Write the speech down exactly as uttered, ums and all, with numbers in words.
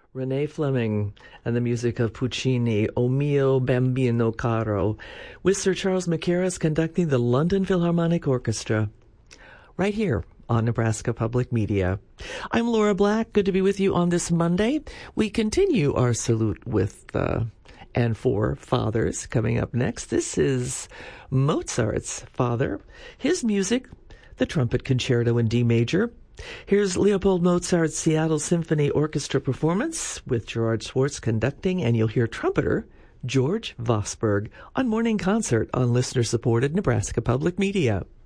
Renee Fleming and the music of Puccini, O mio bambino caro, with Sir Charles Mackerras conducting the London Philharmonic Orchestra, right here on Nebraska Public Media. I'm Laura Black. Good to be with you on this Monday. We continue our salute with uh, and for fathers coming up next. This is Mozart's father. His music, the Trumpet Concerto in D major. Here's Leopold Mozart's Seattle Symphony Orchestra performance with Gerard Schwartz conducting, and you'll hear trumpeter George Vosberg on Morning Concert on listener-supported Nebraska Public Media.